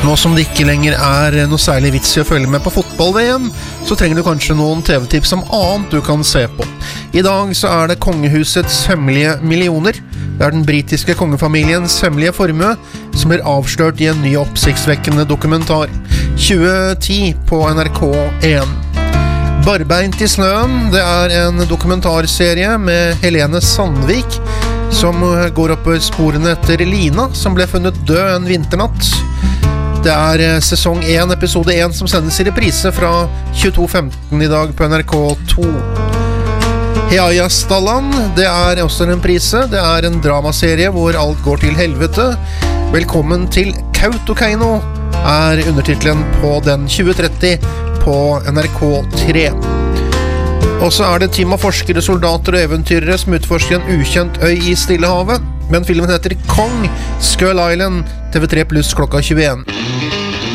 Nå som det ikke lenger noe særlig vits I å følge med på fotball-VM, så trenger du kanskje noen TV-tips om annet du kan se på. I dag så det kongehusets hemmelige millioner. Det den britiske kongefamiliens hemmelige formue som blir avslørt I en ny oppsiktsvekkende dokumentar. 2010 på NRK1. Barbeint I snøen, det en dokumentarserie med Helene Sandvik, som går opp sporene etter Lina, som ble funnet død en vinternatt. Det sesong 1, episode 1, som sendes I reprise fra 22.15 I dag på NRK2. Heajastallan, det også en reprise. Det en dramaserie hvor alt går til helvete. Velkommen til Kautokeino, undertitlen på den 2030 på NRK3. Og så det team av forskere, soldater og eventyrere som utforsker en ukjent øy I Stillehavet. Men filmen heter Kong Skull Island, TV3 Plus klokka 21.